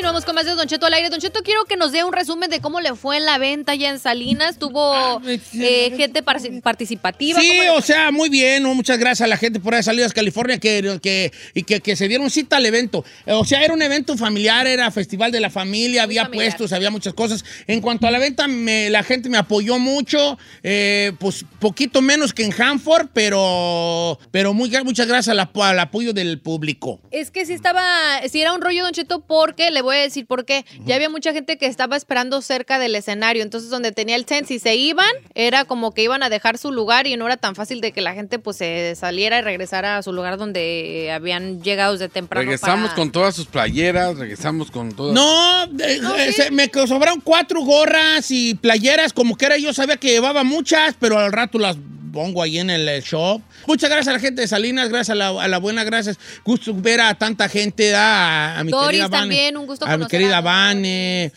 Continuamos con más de Don Cheto al aire. Don Cheto, quiero que nos dé un resumen de cómo le fue en la venta allá en Salinas. ¿Tuvo gente participativa? Sí, o sea, muy bien. Muchas gracias a la gente por ahí de Salinas, California, que se dieron cita al evento. O sea, era un evento familiar, era festival de la familia, había familiar. puestos, había muchas cosas. En cuanto a la venta, la gente me apoyó mucho, pues poquito menos que en Hanford, pero muchas gracias al apoyo del público. Es que sí era un rollo, Don Cheto, porque, le voy a decir por qué, ya había mucha gente que estaba esperando cerca del escenario, entonces donde tenía el tent, si se iban, era como que iban a dejar su lugar y no era tan fácil de que la gente pues se saliera y regresara a su lugar donde habían llegado desde temprano. Regresamos con todas sus playeras, regresamos con todas... No, ¿sí? me sobraron 4 gorras y playeras, como que era, yo sabía que llevaba muchas, pero al rato las pongo ahí en el shop. Muchas gracias a la gente de Salinas, gracias a la buena, gracias. Gusto ver a tanta gente, a mi Doris querida Vane, también, un gusto a mi conocer querida a Vane,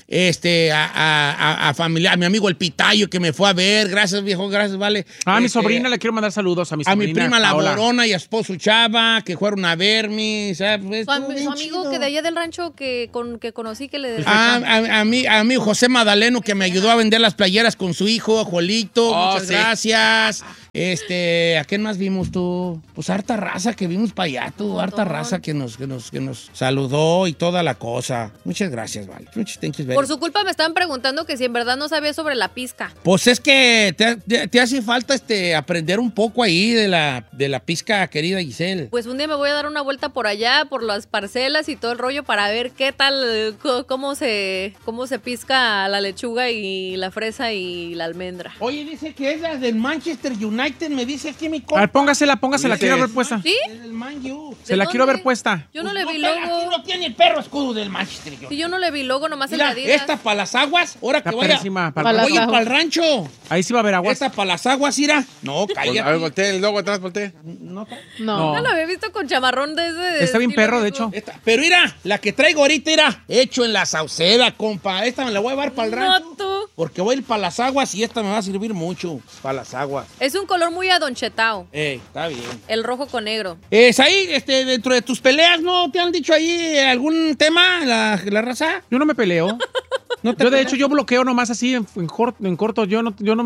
a familia, a mi amigo el Pitayo que me fue a ver. Gracias, viejo, gracias, vale. A mi sobrina le quiero mandar saludos a mi sobrina. A mi prima La Paola. Borona y a esposo Chava, que fueron a verme. ¿Sabes? Su amigo que de allá del rancho que conocí, que le... A mí José Madaleno, que me ayudó a vender las playeras con su hijo, Jolito. Muchas sí. gracias. ¿A quién más vimos tú? Pues harta raza que vimos para allá, tú. Harta raza que nos saludó y toda la cosa. Muchas gracias, vale. Por su culpa me estaban preguntando que si en verdad no sabía sobre la pizca. Pues es que te hace falta aprender un poco ahí de la pizca, querida Giselle. Pues un día me voy a dar una vuelta por allá, por las parcelas y todo el rollo para ver qué tal, cómo se pizca la lechuga y la fresa y la almendra. Oye, dice que es la del Manchester United, me dice aquí mi A compa. ver, póngasela, quiero ver puesta. ¿Sí? Es del Man U. Se la ¿De quiero dónde? ver puesta. Yo no le vi Aquí logo. no tiene el perro escudo del Manchester United. Si yo no le vi logo, nomás el Mira, de Adidas. esta para las aguas, ahora que Está vaya. perrísima, para las Voy aguas. para el rancho. Ahí sí va a haber agua. Esta para las aguas, Ira. No, A ver, cállate. voltee, luego atrás, voltee. No, No. No la había visto con chamarrón de ese. Está bien estilo perro, de rico. hecho. pero mira, la que traigo ahorita, Ira, hecho en la Sauceda, compa. Esta me la voy a llevar para el rancho. No, tú. Porque voy a ir para las aguas y esta me va a servir mucho para las aguas. Es un color muy adonchetao. Está bien. El rojo con negro. Ahí, dentro de tus peleas, ¿no te han dicho ahí algún tema, la raza? Yo no me peleo. ¿No te Yo, de peleas? hecho, yo bloqueo nomás así en corto. Yo no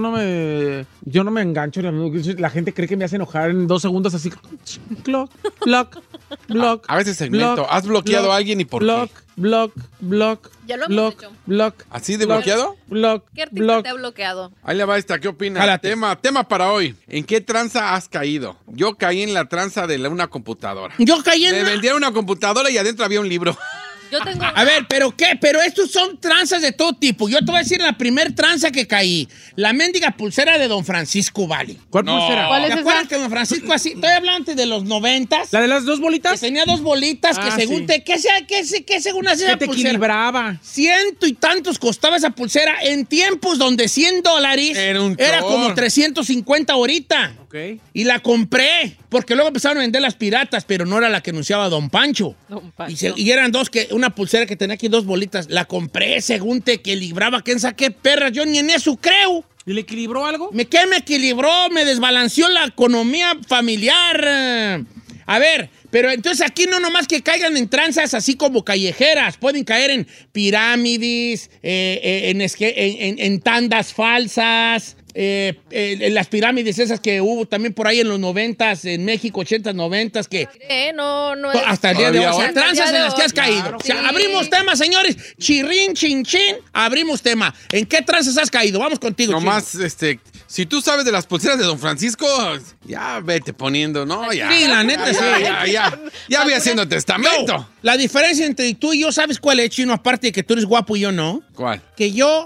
me engancho. La gente cree que me hace enojar en 2 segundos así. Block. A veces segmento. ¿Has bloqueado a alguien y por qué? Block. Ya lo hemos hecho. Block. ¿Así de bloqueado? ¿Qué artista te ha bloqueado? Ahí le va esta, ¿qué opina? Jálate. Tema para hoy. ¿En qué tranza has caído? Yo caí en la tranza de una computadora. Yo caí en Me vendieron una computadora y adentro había un libro. Yo tengo. A ver, ¿pero qué? Pero estos son tranzas de todo tipo. Yo te voy a decir la primer tranza que caí. La mendiga pulsera de Don Francisco Valley. ¿Cuál pulsera? ¿Cuál es ¿Te esa? acuerdas que Don Francisco así? Estoy hablando antes de los 90s. ¿La de las 2 Que bolitas? tenía 2 bolitas que Ah, según sí. ¿Qué según hacía Que esa te pulsera? equilibraba. 100 y tantos costaba esa pulsera en tiempos donde $100 Era como chorro. 350 ahorita. Ok. Y la compré, porque luego empezaron a vender las piratas, pero no era la que anunciaba Don Pancho. Don Pancho. Y eran una pulsera que tenía aquí 2 bolitas. La compré según te equilibraba, quién sabe qué perra, yo ni en eso creo. ¿Y le equilibró algo? Me equilibró, me desbalanceó la economía familiar. A ver, pero entonces aquí no nomás que caigan en tranzas así como callejeras, pueden caer en pirámides, en tandas falsas, en las pirámides esas que hubo también por ahí en los 90s, en México, 80s, 90s, que No es. hasta el día de hoy, o sea, Todavía tranzas hoy. en las que has caído. Claro. O sea, Sí. abrimos tema, señores. Chirrín, chin, chin, abrimos tema. ¿En qué tranzas has caído? Vamos contigo, Nomás, si tú sabes de las pulseras de Don Francisco, ya vete poniendo, ¿no? Ya. Sí, la neta, sí. Ya voy haciendo testamento. No, la diferencia entre tú y yo, ¿sabes cuál es, Chino? Aparte de que tú eres guapo y yo no. ¿Cuál? Que yo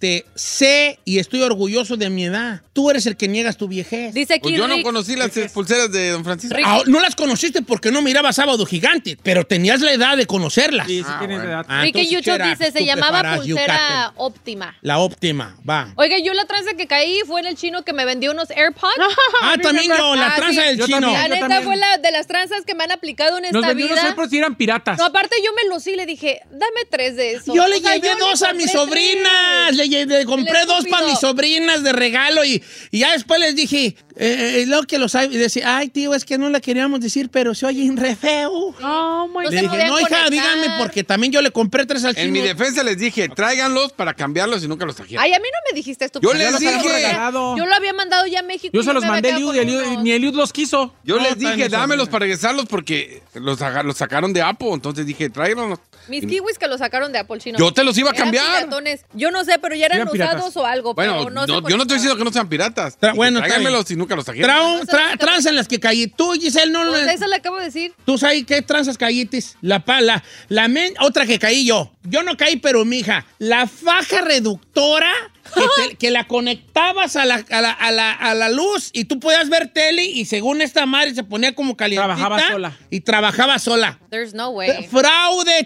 sé y estoy orgulloso de mi edad. Tú eres el que niegas tu viejez. Dice aquí Pues yo no Rick. conocí las pulseras de Don Francisco. Rick. Ah, no las conociste porque no mirabas Sábado Gigante, pero tenías la edad de conocerlas. Sí, sí tienes bueno. edad. Ricky entonces, Yucho Chera, dice, tú se llamaba preparas pulsera Yucatán. óptima. La óptima, va. Oiga, yo la tranza que caí fue en el chino que me vendió unos AirPods. También yo, la tranza del Yo Chino. también. La Yo neta también. fue la de las tranzas que me han aplicado en Nos esta vendió unos vida. AirPods y eran piratas. No, aparte yo me lucí y le dije, dame 3 de esos. Yo le O sea, llevé yo le 2 a compré mis sobrinas. Le compré 2 para estúpido. mis sobrinas de regalo y ya después les dije, Luego que lo sabe, y decía, ay, tío, es que no le queríamos decir, pero se oye re feo. No Le se dije, podían no, hija, conectar. díganme, porque también yo le compré 3 al chino. En mi defensa les dije, tráiganlos para cambiarlos y nunca los trajeron. Ay, a mí no me dijiste esto. Yo porque les los había dije. regalado. Yo lo había mandado ya a México. Yo y se los me mandé a había Eliud, quedado con unos. ni Eliud los quiso. Yo No, les está dije, en eso, dámelos mira. para regresarlos porque los sacaron de Apple. Entonces dije, tráiganlos. Mis kiwis que los sacaron de Apple Chino. Yo te los iba a Eran cambiar. piratones. Yo no sé, pero ya eran Eran piratas. usados o algo. Bueno, pero no se yo no estoy conectaban. diciendo que no sean piratas. Bueno, está Tráiganmelos y nunca los trajeron. Tranza en las que caí. Tú, Giselle, no Pues le... esa le acabo de decir. ¿Tú sabes qué tranzas caítis? Otra que caí yo. Yo no caí, pero mija, la faja reductora que la conectabas a la luz y tú podías ver tele y según esta madre se ponía como calientita. Trabajaba sola. Y trabajaba sola. There's no way. Fraude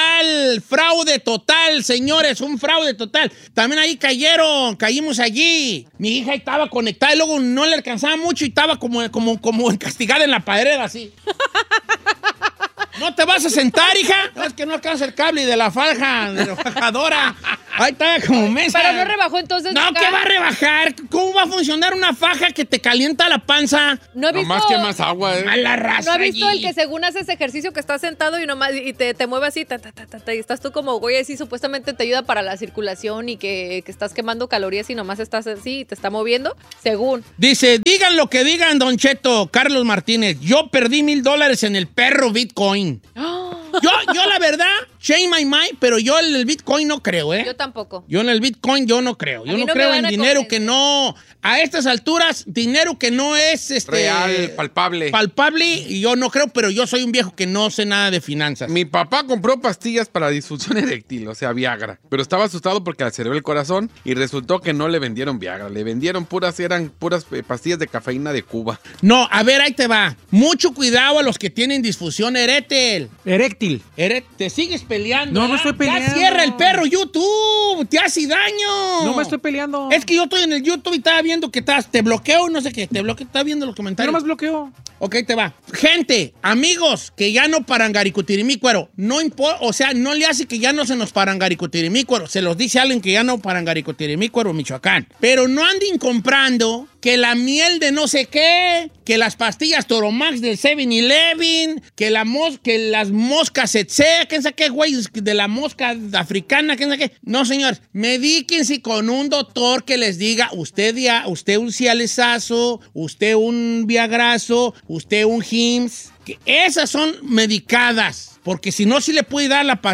total, señores, un fraude total. También ahí caímos allí. Mi hija estaba conectada y luego no le alcanzaba mucho y estaba como castigada en la pared así. ¿No te vas a sentar, hija? No, es que no alcanza el cable de la fajadora. Ahí está como mesa. Pero no rebajó entonces. No, nunca. ¿qué va a rebajar? ¿Cómo va a funcionar una faja que te calienta la panza? No he visto. Nomás que más agua, Mala raza. ¿No has visto allí. el que según haces ejercicio que estás sentado y nomás y te mueve así, y estás tú como güey así, supuestamente te ayuda para la circulación y que estás quemando calorías y nomás estás así y te está moviendo? Según. Dice, digan lo que digan, Don Cheto, Carlos Martínez, yo perdí $1,000 en el perro Bitcoin. Yo la verdad, shame my mind, pero yo en el Bitcoin no creo, ¿eh? Yo tampoco. Yo en el Bitcoin yo no creo. A Yo mí no no me creo van en a dinero convencer. que no... A estas alturas, dinero que no es Real, palpable. palpable, y yo no creo, pero yo soy un viejo que no sé nada de finanzas. Mi papá compró pastillas para disfunción eréctil, o sea, Viagra. Pero estaba asustado porque aceleró el corazón y resultó que no le vendieron Viagra. Le vendieron eran puras pastillas de cafeína de Cuba. No, a ver, ahí te va. Mucho cuidado a los que tienen disfunción eréctil. Eréctil. Te sigues peleando. No me ¿verdad? estoy peleando. Ya cierra el perro YouTube. Te hace daño. No me estoy peleando. Es que yo estoy en el YouTube y estaba viendo que te bloqueo, no sé qué. Estaba viendo los Yo comentarios. nomás bloqueo. Ok, te va. Gente, amigos, que ya no parangaricutirimícuaro. No importa, o sea, no le hace que ya no se nos parangaricutirimícuaro. Se los dice alguien que ya no parangaricutirimícuaro, Michoacán. Pero no anden comprando que la miel de no sé qué, que las pastillas Toromax del 7-Eleven, que las moscas etc. ¿Quién sabe qué, güey? De la mosca africana, ¿quién sabe qué? No, señores, medíquense con un doctor que les diga, usted un cialesazo, usted un viagrazo, usted un Hims, que esas son medicadas. Porque si no, sí le puede dar la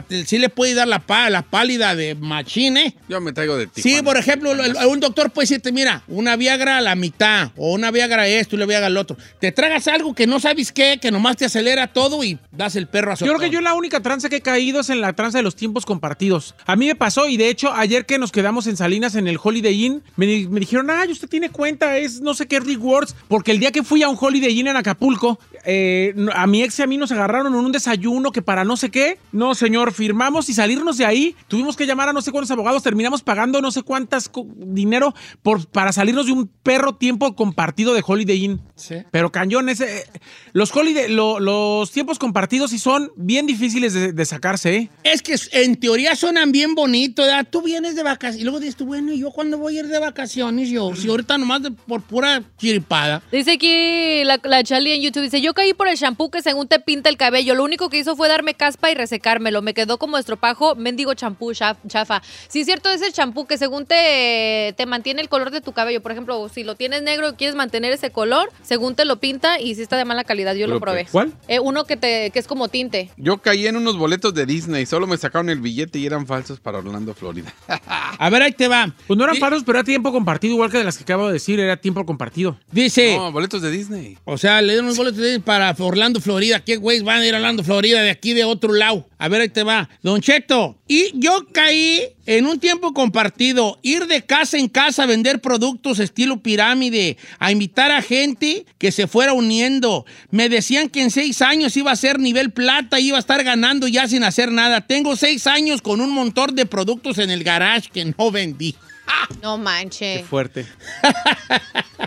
pálida de machine. Yo me traigo de Tijuana. Sí, por ejemplo, un doctor puede decirte, mira, una Viagra a la mitad, o una Viagra esto y una Viagra al otro. Te tragas algo que no sabes qué, que nomás te acelera todo y das el perro a su Yo creo que yo la única tranza que he caído es en la tranza de los tiempos compartidos. A mí me pasó, y de hecho, ayer que nos quedamos en Salinas en el Holiday Inn, me dijeron, ay, usted tiene cuenta, es no sé qué rewards, porque el día que fui a un Holiday Inn en Acapulco, a mi ex y a mí nos agarraron en un desayuno que para no sé qué. No, señor, firmamos y salirnos de ahí. Tuvimos que llamar a no sé cuántos abogados, terminamos pagando no sé cuántas dinero para salirnos de un perro tiempo compartido de Holiday Inn. Sí. Pero cañón, los tiempos compartidos sí son bien difíciles de sacarse, ¿eh? Es que en teoría suenan bien bonitos, ¿verdad? Tú vienes de vacaciones y luego dices tú, bueno, ¿y yo cuándo voy a ir de vacaciones? Si ahorita nomás por pura chiripada. Dice aquí la Charlie en YouTube, dice, yo caí por el shampoo que según te pinta el cabello. Lo único que hizo fue darme caspa y resecármelo. Me quedó como estropajo, mendigo champú, chafa. Sí, es cierto, es el champú que según te mantiene el color de tu cabello. Por ejemplo, si lo tienes negro y quieres mantener ese color, según te lo pinta y si está de mala calidad. Yo lo probé. ¿Cuál? Uno que es como tinte. Yo caí en unos boletos de Disney, solo me sacaron el billete y eran falsos para Orlando, Florida. A ver, ahí te va. Pues no eran paros, pero era tiempo compartido, igual que de las que acabo de decir, era tiempo compartido. Dice, No, boletos de Disney. o sea, le dieron unos boletos para Orlando, Florida. ¿Qué güeyes van a ir a Orlando, Florida de aquí de otro lado? A ver, ahí te va. Don Cheto, y yo caí en un tiempo compartido, ir de casa en casa a vender productos estilo pirámide, a invitar a gente que se fuera uniendo. Me decían que en 6 años iba a ser nivel plata y iba a estar ganando ya sin hacer nada. Tengo 6 años con un montón de productos en el garage que no vendí. No manches. Qué fuerte.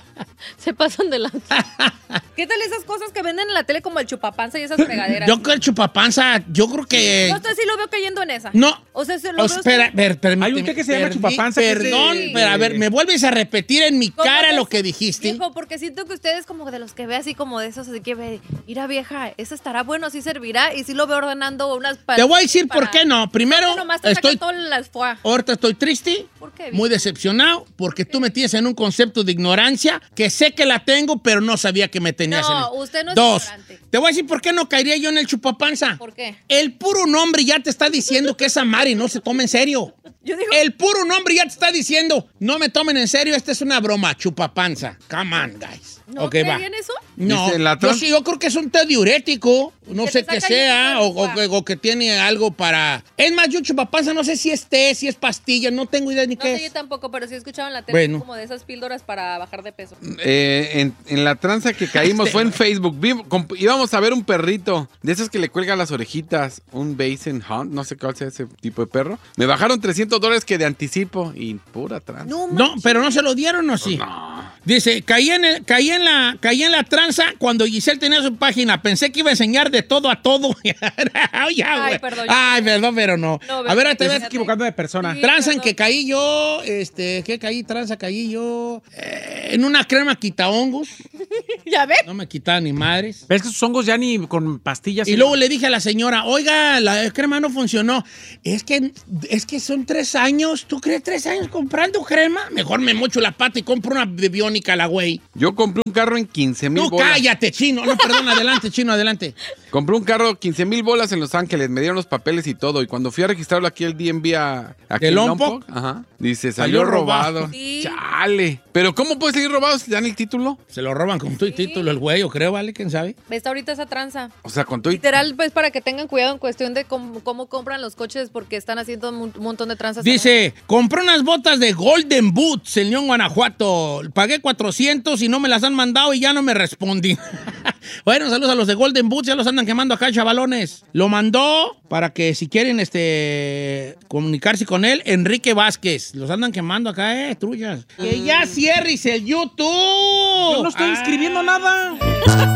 Se pasan de lanza. ¿Qué tal esas cosas que venden en la tele como el chupapanza y esas fregaderas? Yo creo el chupapanza, yo creo que... No, usted sí lo veo cayendo en esa. No. O sea, se lo veo... Espera, permíteme. Hay un té que se llama chupapanza. Perdón, Sí. pero a ver, ¿me vuelves a repetir en mi ¿Cómo cara ves? lo que dijiste? Viejo, porque siento que ustedes como de los que ve así como de esos, así que ve, mira vieja, eso estará bueno, sí servirá, y sí lo veo ordenando unas... Te voy a decir por qué no. Primero, Nomás te saca estoy... todo las foie. Ahorita estoy triste, ¿Por qué? muy decepcionado, porque tú me tienes en un concepto de ignorancia que sé que la tengo, pero no sabía que me tenías en No, eso. usted no es Dos, ignorante. te voy a decir por qué no caería yo en el chupapanza. ¿Por qué? El puro nombre ya te está diciendo que esa Mari no se toma en serio. Yo digo... El puro nombre ya te está diciendo, no me tomen en serio, esta es una broma, chupapanza. Come on, guys. ¿No Ok, creen va. en eso? No, Dice la yo sí, yo creo que es un té diurético, no Que sé te qué saca sea, ahí el o que tiene algo para... Es más, yo chupapanza no sé si es té, si es pastilla, no tengo idea ni No qué sé, yo es. tampoco, pero sí he escuchado en la tele Bueno. como de esas píldoras para bajar de peso. En la tranza que caímos fue en Facebook. Íbamos a ver un perrito de esos que le cuelgan las orejitas, un Basset Hound, no sé cuál sea ese tipo de perro. Me bajaron $300 que de anticipo y pura tranza. No, pero no se lo dieron, ¿o sí? Dice, caí en la tranza cuando Giselle tenía su página. Pensé que iba a enseñar de todo a todo. Ay, perdón. Ay, perdón, pero no. No, A ver, te Te ves estás equivocando de persona. Sí. tranza en perdón. que caí yo, ¿qué caí? Tranza caí yo en una crema quitahongos. ¿Ya ves? No me quitaba ni madres. ¿Ves que sus hongos ya ni con pastillas? Y luego le dije a la señora, oiga, la crema no funcionó. Es que son 3 años. ¿Tú crees 3 años comprando crema? Mejor me mocho la pata y compro una de biónica, la güey. Yo compré un carro en 15,000 Tú bolas. cállate, chino. No, perdón, adelante, chino, adelante. Compré un carro 15,000 bolas en Los Ángeles, me dieron los papeles y todo. Y cuando fui a registrarlo aquí el DMV aquí ¿De en Lompoc? Ajá. Dice, Salió salió robado. robado. Sí. Chale. Pero ¿cómo puede seguir robado si dan el título? Se lo roban con tu título el güey, yo creo, ¿vale? ¿Quién sabe? Está ahorita esa tranza. O sea, con todo y... Literal, pues para que tengan cuidado en cuestión de cómo compran los coches porque están haciendo un montón de tranzas. Dice, compré unas botas de Golden Boots en León, Guanajuato. Pagué 400 y no me las han mandado y ya no me respondí. Bueno, saludos a los de Golden Boots, ya los andan quemando acá, chavalones. Lo mandó para que si quieren comunicarse con él, Enrique Vázquez. Los andan quemando acá, trullas. Que ya cierres el YouTube. Yo no estoy escribiendo nada.